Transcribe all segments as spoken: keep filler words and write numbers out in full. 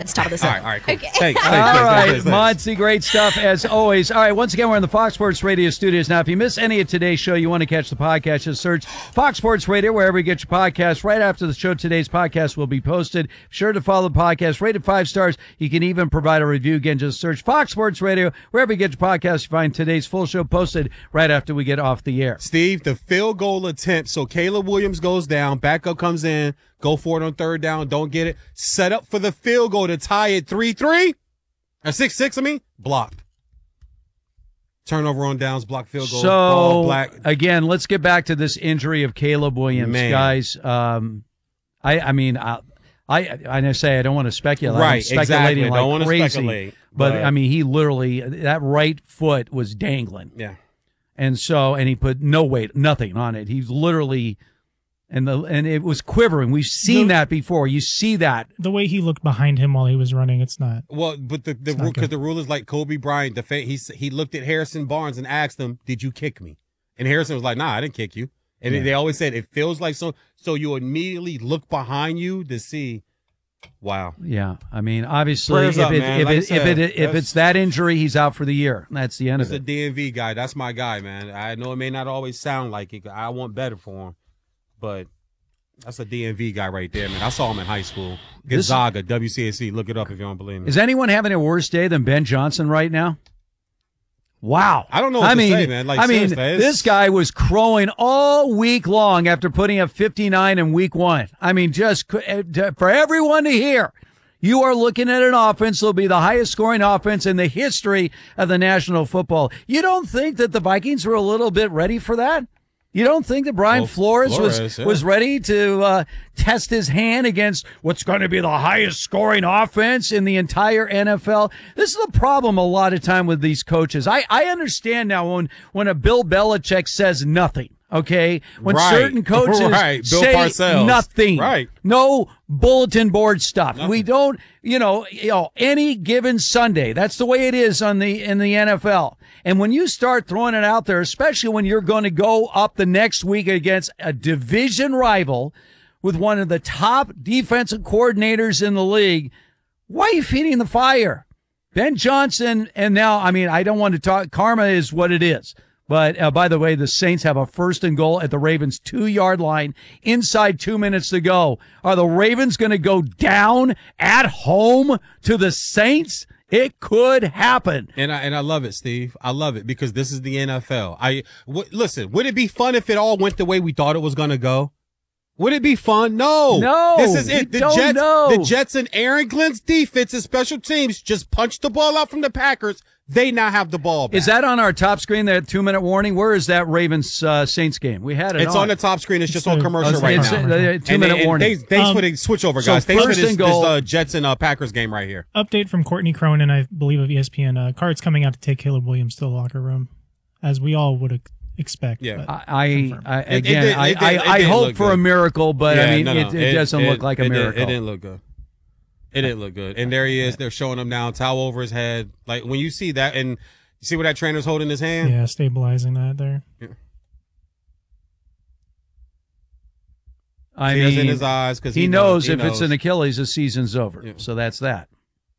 Let's top of this all up. right, all right, cool. Okay. Thanks, thanks, All thanks, right, thanks, thanks. Monty, great stuff as always. All right, once again, we're in the Fox Sports Radio studios. Now, if you miss any of today's show, you want to catch the podcast, just search Fox Sports Radio wherever you get your podcast. Right after the show, today's podcast will be posted. Be sure to follow the podcast, rated five stars. You can even provide a review. Again, just search Fox Sports Radio wherever you get your podcast. You find today's full show posted right after we get off the air. Steve, the field goal attempt. So Caleb Williams goes down, backup comes in, go for it on third down, don't get it. Set up for the field goal to tie it three three. Or six six, I mean, blocked. Turnover on downs, block field goal. So, ball black. again, let's get back to this injury of Caleb Williams, Man. guys. Um, I, I mean, I, I, I say I don't want to speculate. Right, I'm speculating exactly. like Don't want to crazy. speculate, But, but- I mean, he literally, that right foot was dangling. Yeah. And so, and he put no weight, nothing on it. He's literally, and the and it was quivering. We've seen The- that before. You see that. The way he looked behind him while he was running, it's not. Well, but the the It's not rule because good. the rule is like Kobe Bryant. The fa- he s- he looked at Harrison Barnes and asked him, "Did you kick me?" And Harrison was like, "Nah, I didn't kick you." And Yeah. they always said it feels like so. So you immediately look behind you to see. Wow. Yeah, I mean, obviously, Prayers if up, it, man. if Like I it, if said, it if that's- it's that injury, he's out for the year. That's the end He's of a it. D M V guy. That's my guy, man. I know it may not always sound like it. I want better for him, but that's a D M V guy right there, man. I saw him in high school. This- Gonzaga, W C A C. Look it up if you don't believe me. Is anyone having a worse day than Ben Johnson right now? Wow. I don't know what I to mean, say, man. Like, I mean, seriously, it's- this guy was crowing all week long after putting up fifty-nine in week one. I mean, just c- for everyone to hear. You are looking at an offense that will be the highest scoring offense in the history of the National Football. You don't think that the Vikings were a little bit ready for that? You don't think that Brian Well, Flores, Flores, was yeah. was ready to uh, test his hand against what's going to be the highest scoring offense in the entire N F L? This is the problem a lot of time with these coaches. I, I understand now when, when a Bill Belichick says nothing, okay? When Right. certain coaches Right. Bill say Parcells. nothing. Right. No bulletin board stuff. Nothing. We don't, you know, you know, any given Sunday. That's the way it is on the in the N F L. And when you start throwing it out there, especially when you're going to go up the next week against a division rival with one of the top defensive coordinators in the league, why are you feeding the fire? Ben Johnson, and now, I mean, I don't want to talk, karma is what it is. But, uh, by the way, the Saints have a first and goal at the Ravens' two-yard line inside two minutes to go. Are the Ravens going to go down at home to the Saints? It could happen. And I and I love it, Steve. I love it because this is the N F L. I w- listen. Would it be fun if it all went the way we thought it was going to go? Would it be fun? No. No, This is we it. The don't Jets, know. the Jets and Aaron Glenn's defense and special teams just punched the ball out from the Packers. They now have the ball back. Is that on our top screen, that two-minute warning? Where is that Ravens-Saints game? We had it It's on. on the top screen. It's just It's on a- commercial it's right It's now. a- the And, two-minute and warning. thanks, thanks Um, for the switch over, so guys. Thanks for first this, and this goal- uh, Jets and uh, Packers game right here. Update from Courtney Cronin, I believe, of E S P N. Uh, Card's coming out to take Caleb Williams to the locker room, as we all would ex- expect. Yeah. but- I, I, Confirmed. I It- it again, did- I, it did- I, it I didn't hope look for a good. miracle, but I Yeah, mean, no, no. it, it doesn't look like a it did- miracle. It didn't look good. It didn't look good. And there he is. They're showing him now, towel over his head. Like when you see that, and you see where that trainer's holding his hand. Yeah, stabilizing that there. I Tears mean, in his eyes because he, he, knows he if knows. it's an Achilles, the season's over. Yeah. So that's that.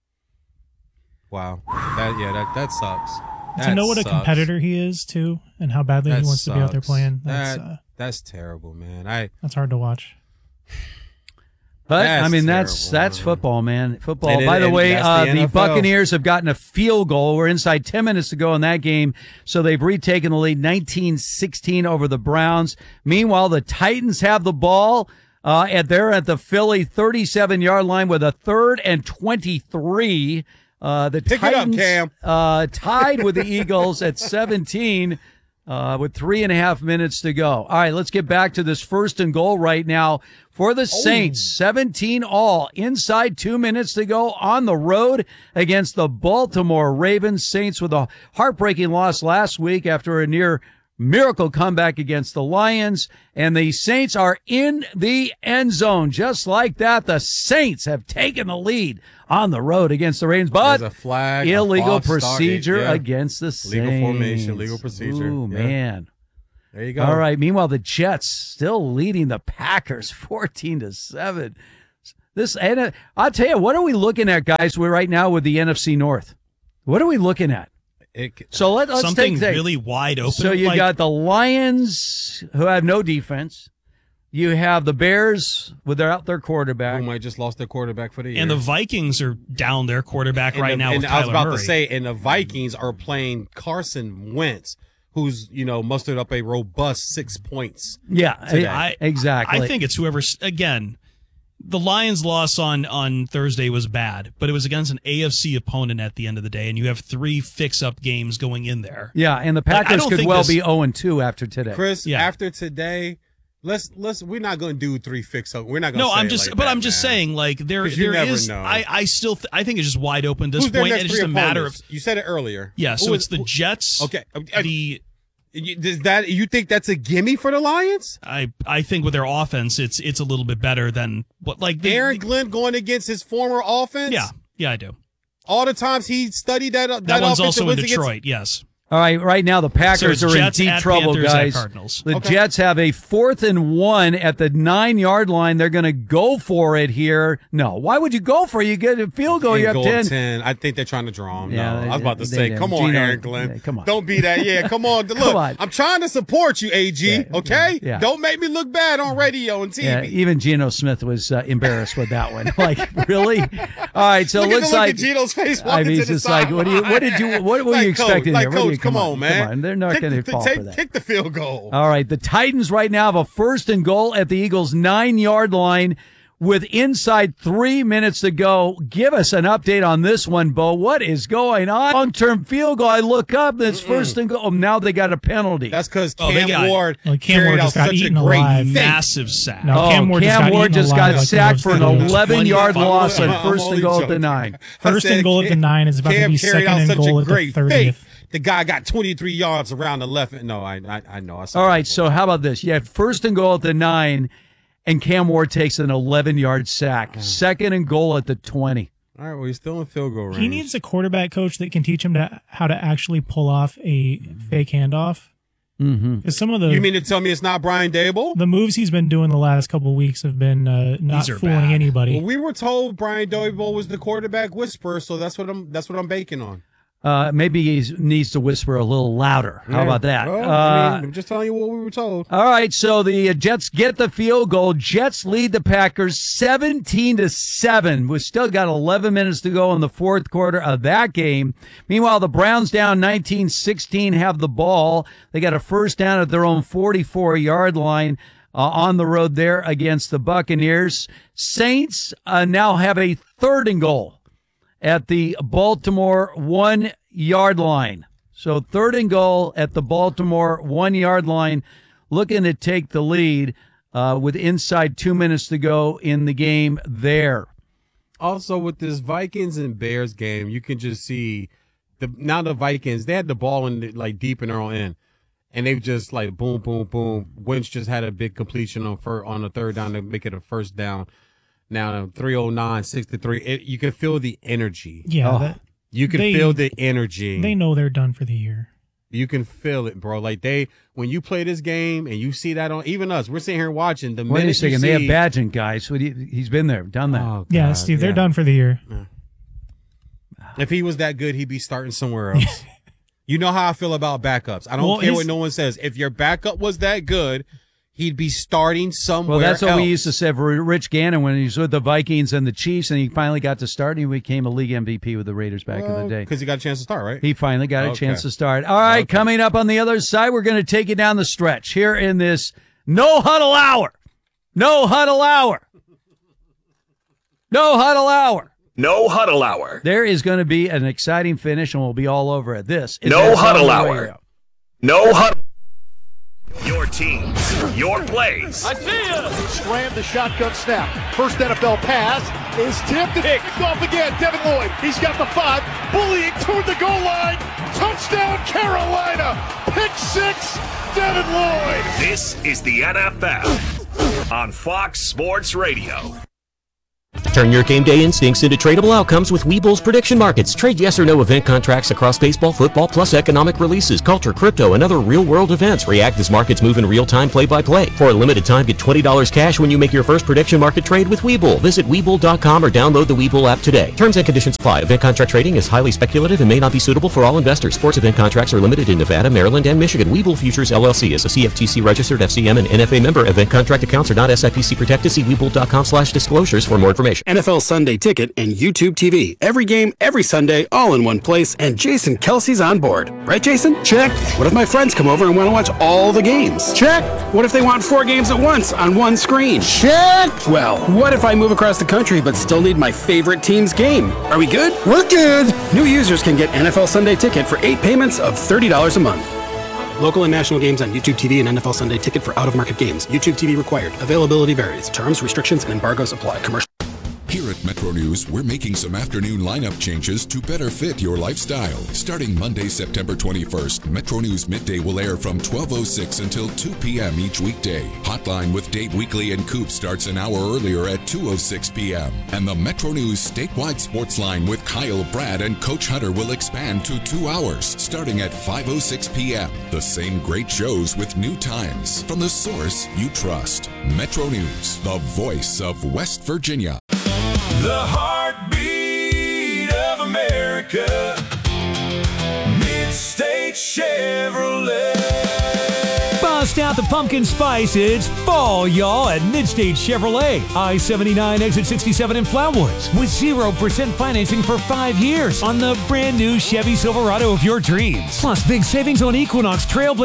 Wow. That yeah, that that sucks. to That know what a sucks. competitor he is too, and how badly That he wants to be out there sucks. playing. That's That- uh, That's terrible, man. I that's hard to watch. But That's I mean, that's terrible, that's man. football, man. Football. And it- By the and way, that's uh, the the, N F L. Buccaneers have gotten a field goal. We're inside ten minutes to go in that game, so they've retaken the lead, nineteen sixteen over the Browns. Meanwhile, the Titans have the ball. Uh, and they're at the Philly thirty-seven yard line with a third and twenty-three. Uh, the Pick it up, Titans Cam. Uh, tied with the Eagles at seventeen uh, with three and a half minutes to go. All right, let's get back to this first and goal right now for the Saints. seventeen all, inside two minutes to go on the road against the Baltimore Ravens. Saints with a heartbreaking loss last week after a near miracle comeback against the Lions, and the Saints are in the end zone. Just like that, the Saints have taken the lead on the road against the Ravens, but There's a flag, a illegal false start. procedure Yeah. against the Saints. Legal formation, legal procedure. Ooh, Yeah. man. There you go. All right. Meanwhile, the Jets still leading the Packers fourteen to seven. This, and I'll tell you, what are we looking at, guys? We're right now with the N F C North. What are we looking at? It, so let, let's something take really wide open. So you like, got the Lions, who have no defense. You have the Bears without their quarterback. Who might just lost their quarterback for the year. and the Vikings are down their quarterback And right the- now. And with I was Kyler about Murray. to say, and the Vikings are playing Carson Wentz, who's, you know, mustered up a robust six points. Yeah, today. I, exactly. I think it's whoever's again. The Lions' loss on, on Thursday was bad, but it was against an A F C opponent at the end of the day, and you have three fix-up games going in there. Yeah, and the Like, I Packers don't could think well this- be oh and two after today. Chris, Yeah. after today, let's let's we're not going to do three fix up. We're not going to No, say I'm it just, like but that, I'm just man. saying, like there, 'Cause you there never is. know. I, I still, th- I think it's just wide open at this Who's their point. next It's three just a matter of, opponents? You said it earlier. yeah. So Who it's is- the who- Jets. Okay, uh, The you, does that you think that's a gimme for the Lions? I, I think with their offense, it's, it's a little bit better than what like the, Aaron Glenn going against his former offense. Yeah, yeah, I do. all the times he studied that. That, That one's offense also and in wins against- Detroit. Yes. All right, right now the Packers So it's are Jets in deep at trouble, Panthers at guys. Cardinals. The Okay. Jets have a fourth and one at the nine-yard line. They're going to go for it here. No, why would you go for it? You get a field goal, And you have goal ten. ten. I think they're trying to draw him. Yeah, no, they- I was about to they- say, they- come on, Gino- Aaron Glenn. yeah, come on. Don't be that. Yeah, come on. Look, Come on. I'm trying to support you, A G. Yeah, okay? yeah. Don't make me look bad on radio and T V. Yeah, even Geno Smith was uh, embarrassed with that one. Like, really? All right, so look it at looks the look like at Gino's face I walking mean, to it's the just like, what do you, what did you, what were like, you expecting coach, here? Like, What do coach, you, come, on, man. Come on, they're not Kick going to the- fall take- for that. Kick the field goal. All right, the Titans right now have a first and goal at the Eagles' nine-yard line with inside three minutes to go. Give us an update on this one, Bo. What is going on? Long-term field goal. I look up, and it's first and goal. Oh, now they got a penalty. That's because Oh, they Cam got- Ward Well, Cam carried Ward out just got such a eaten great alive. fake. Massive sack. No, oh, Cam Ward just got eaten just alive got like he sacked loves for an to do. eleven-yard twenty-five. loss on I'm first and only goal at the joking. nine. I First said and goal at the Cam- nine is about to Cam be carried second out and such goal a at the great thirtieth. fake. The guy got twenty-three yards around the left. No, I, I, I know. I saw All that right, before. so how about this? You had first and goal at the nine, and Cam Ward takes an eleven-yard sack. Second and goal at the twenty. All right, well, he's still in field goal range. He needs a quarterback coach that can teach him to how to actually pull off a fake handoff. Mm-hmm. Because some of the You mean to tell me it's not Brian Dable? the moves he's been doing the last couple of weeks have been uh, not These are fooling bad. anybody. Well, we were told Brian Dable was the quarterback whisperer, so that's what I'm. That's what I'm banking on. Uh, maybe he needs to whisper a little louder. How about that? Well, Uh, I mean, I'm just telling you what we were told. all right, so the uh, Jets get the field goal. Jets lead the Packers seventeen to seven. We've still got eleven minutes to go in the fourth quarter of that game. Meanwhile, the Browns down nineteen sixteen have the ball. They got a first down at their own forty-four yard line uh, on the road there against the Buccaneers. Saints uh, now have a third and goal at the Baltimore one yard line. So third and goal at the Baltimore one yard line, looking to take the lead uh, with inside two minutes to go in the game there. Also, with this Vikings and Bears game, you can just see the now the Vikings. They had the ball in the, like deep in their own end, and they've just like boom, boom, boom. Wentz just had a big completion on fir- on the third down to make it a first down. Now three oh nine, six to three. It, you can feel the energy. Yeah, Oh. that, You can They- feel the energy. they know they're done for the year. You can feel it, bro. Like they, when you play this game and you see that on, even us, we're sitting here watching. The Wait a minute you second, see, they have Badgent guys. What do you- He's been there, done that. Oh, Yeah, God, Steve, they're yeah. done for the year. If he was that good, he'd be starting somewhere else. You know how I feel about backups. I don't Well, care his- what no one says. If your backup was that good, he'd be starting somewhere Well, that's what else. we used to say for Rich Gannon when he was with the Vikings and the Chiefs, and he finally got to start, and he became a league M V P with the Raiders back in the day. Because he got a chance to start, right? He finally got a Okay. chance to start. All right, Okay. coming up on the other side, we're going to take you down the stretch here in this No Huddle Hour. No Huddle Hour. No Huddle Hour. No Huddle Hour. There is going to be an exciting finish, and we'll be all over it. This is No X on Huddle the Hour. Radio. No Huddle. Your teams, your plays. I see ya! Strand the shotgun snap. First N F L pass is tipped and picked off again. Devin Lloyd, he's got the five. Bullying toward the goal line. Touchdown Carolina. Pick six, Devin Lloyd. This is the N F L on Fox Sports Radio. Turn your game day instincts into tradable outcomes with Webull's prediction markets. Trade yes or no event contracts across baseball, football, plus economic releases, culture, crypto, and other real-world events. React as markets move in real time, play-by-play. For a limited time, get twenty dollars cash when you make your first prediction market trade with Webull. Visit Webull dot com or download the Webull app today. Terms and conditions apply. Event contract trading is highly speculative and may not be suitable for all investors. Sports event contracts are limited in Nevada, Maryland, and Michigan. Webull Futures L L C is a C F T C registered F C M and N F A member. Event contract accounts are not S I P C protected. See Webull dot com slash disclosures for more information. N F L Sunday Ticket and YouTube T V. Every game, every Sunday, all in one place, and Jason Kelsey's on board. Right, Jason? Check. What if my friends come over and want to watch all the games? Check. What if they want four games at once on one screen? Check. Well, what if I move across the country but still need my favorite team's game? Are we good? We're good. New users can get N F L Sunday Ticket for eight payments of thirty dollars a month. Local and national games on YouTube T V and N F L Sunday Ticket for out-of-market games. YouTube T V required. Availability varies. Terms, restrictions, and embargoes apply. Commercial. Here at Metro News, we're making some afternoon lineup changes to better fit your lifestyle. Starting Monday, September twenty-first, Metro News Midday will air from twelve oh six until two p.m. each weekday. Hotline with Dave Weekly and Coop starts an hour earlier at two oh six p.m. And the Metro News statewide sports line with Kyle, Brad, and Coach Hunter will expand to two hours, starting at five oh six p.m. The same great shows with new times from the source you trust. Metro News, the voice of West Virginia. The heartbeat of America, Mid-State Chevrolet. Bust out the pumpkin spice. It's fall, y'all, at Mid-State Chevrolet. I seventy-nine, exit sixty-seven in Flatwoods. With zero percent financing for five years on the brand new Chevy Silverado of your dreams. Plus, big savings on Equinox, Trailblazer,